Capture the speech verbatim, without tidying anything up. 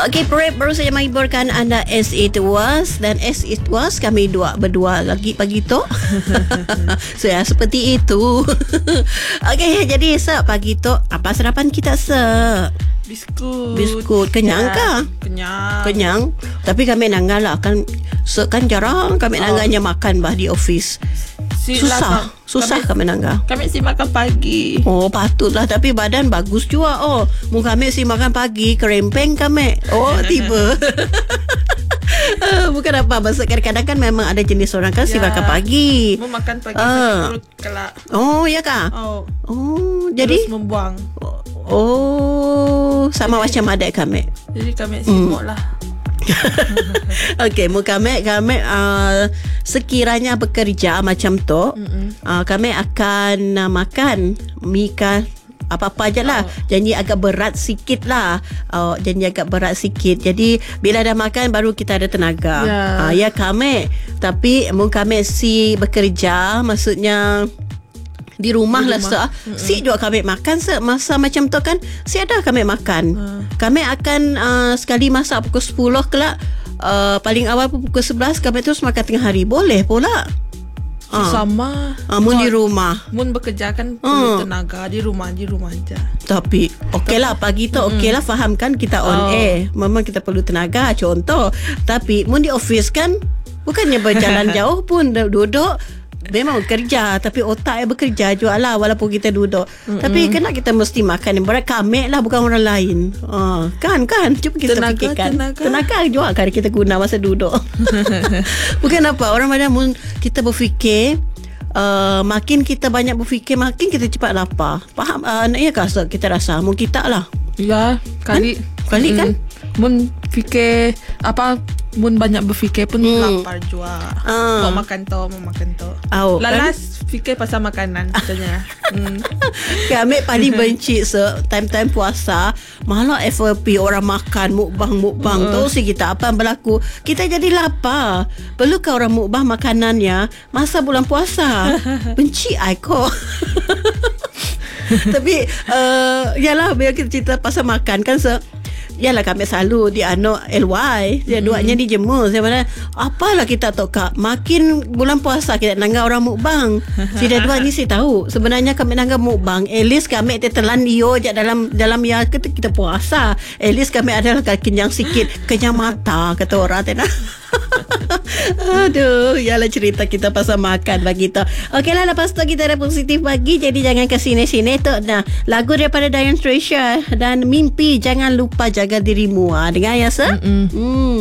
Okey, Prep baru saja menghiburkan anda As It Was. Dan As It Was, kami dua berdua lagi pagi tu. So ya, seperti itu. Okey, jadi Sir, pagi tu apa sarapan kita, Sir? Biskut. Biskut. Kenyang ya, kah? Kenyang. Kenyang. Tapi kami nanggal lah kan. So, kan jarang kami Oh. nangganya makan bah di office. Si Susah. lah, Susah kami, kami nanggal. Kami si makan pagi. Oh, patutlah. Tapi badan bagus juga. Oh, mu kami si makan pagi, kerempeng kami. Oh, tiba. Uh, bukan apa. Maksud kadang-kadang kan memang ada jenis orang kan si Ya. makan pagi. Mau makan pagi Ah. sakit perut kelak. Oh, ya kah? Oh, Oh, terus jadi membuang. oh, sama macam adik kami. Jadi kami simuk lah. Okey, mu kami kami uh, sekiranya bekerja macam tu, uh, kami akan uh, makan mi kan apa-apa je lah. Oh. Janji agak berat sikit lah. uh, Janji agak berat sikit. Jadi bila dah makan baru kita ada tenaga. Ya. uh, Ya kami. Tapi mu kami si bekerja, maksudnya di rumah, Di lah rumah. Sir. Si juga kami makan Sir. Masa macam tu kan si ada kami makan. Hmm. Kami akan uh, sekali masak pukul sepuluh kelak, uh, paling awal pukul sebelas kami terus makan tengah hari. Boleh pula. So, sama. Ah, mun di rumah. Mun bekerja kan Hmm. perlu tenaga. Di rumah, di rumah aja. Tapi okey lah pagi tu okey lah, faham kan kita on Oh. air. Memang kita perlu tenaga contoh. Tapi mun di office kan bukannya berjalan jauh pun, duduk memang kerja, tapi otak yang bekerja juga lah walaupun kita duduk. Mm-mm. Tapi kena kita mesti makan. Berat kami lah, bukan orang lain. uh, Kan kan cuba kita Tenaga, fikirkan. tenaga. Tenaga juga kan kita guna masa duduk. Bukan apa. Orang macam mun kita berfikir, uh, makin kita banyak berfikir, makin kita cepat lapar. Faham? Uh, ya kah Sir? Kita rasa mun kita lah. Ya, kali. Kali kan? Mun fikir apa, mun banyak berfikir pun Hmm. lapar juga. Ah. Mau makan to, mau makan to. Oh, Lalas fikir pasal makanan katanya. hmm. Kami paling benci Sir, time-time puasa, malah F Y P orang makan mukbang-mukbang. Uh. Tahu sih kita apa yang berlaku. Kita jadi lapar. Perlukah orang mukbang makanannya masa bulan puasa? Benci I kok. Tapi uh, yalah, bila kita cerita pasal makan kan Sir, yalah kami selalu di anak L Y. Dia duanya di jemur. Saya mana apalah kita tahu kak, makin bulan puasa kita nangga orang mukbang. Si dia dua ni saya tahu. Sebenarnya kami nangga mukbang, at least kami tetelan dia je dalam dalam ya kita, kita puasa. At least kami adalah kenyang sikit, kenyang mata kata orang tena. Aduh, yalah cerita kita pasal makan bagi tu. Okeylah, lepas tu kita ada positif pagi, jadi jangan ke sini-sini tu. Nah, lagu daripada Diane Treasure dan Mimpi, jangan lupa jaga dirimu. Ha, dengar ya Sir? Hmm.